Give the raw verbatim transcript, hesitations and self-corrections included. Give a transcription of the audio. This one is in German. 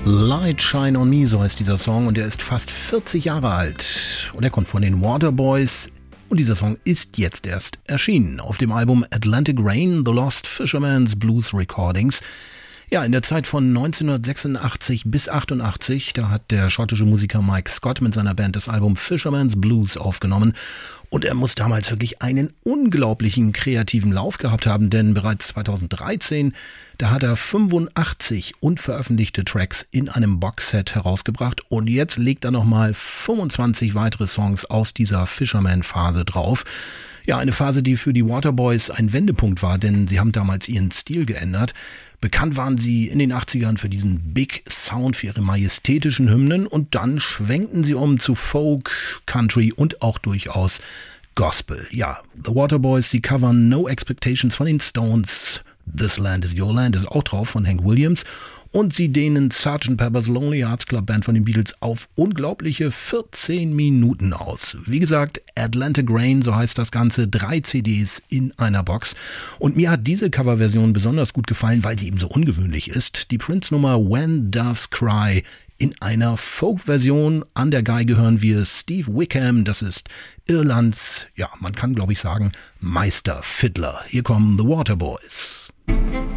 Light Shine on Me, so heißt dieser Song, und er ist fast vierzig Jahre alt. Und er kommt von den Waterboys. Und dieser Song ist jetzt erst erschienen auf dem Album Atlantic Rain, The Lost Fisherman's Blues Recordings. Ja, in der Zeit von neunzehnhundertsechsundachtzig bis achtundachtzig, da hat der schottische Musiker Mike Scott mit seiner Band das Album Fisherman's Blues aufgenommen. Und er muss damals wirklich einen unglaublichen kreativen Lauf gehabt haben, denn bereits zweitausenddreizehn, da hat er fünfundachtzig unveröffentlichte Tracks in einem Boxset herausgebracht und jetzt legt er nochmal fünfundzwanzig weitere Songs aus dieser Fisherman-Phase drauf. Ja, eine Phase, die für die Waterboys ein Wendepunkt war, denn sie haben damals ihren Stil geändert. Bekannt waren sie in den achtzigern für diesen Big Sound, für ihre majestätischen Hymnen und dann schwenkten sie um zu Folk, Country und auch durchaus Gospel. Ja, The Waterboys, sie covern No Expectations von den Stones. This Land is Your Land ist auch drauf von Hank Williams. Und sie dehnen Sergeant Pepper's Lonely Hearts Club Band von den Beatles auf unglaubliche vierzehn Minuten aus. Wie gesagt, Atlantic Rain, so heißt das Ganze, drei C Ds in einer Box. Und mir hat diese Coverversion besonders gut gefallen, weil sie eben so ungewöhnlich ist. Die Prince-Nummer When Doves Cry in einer Folk-Version. An der Geige hören wir Steve Wickham, das ist Irlands, ja, man kann glaube ich sagen, Meister-Fiddler. Hier kommen The Waterboys.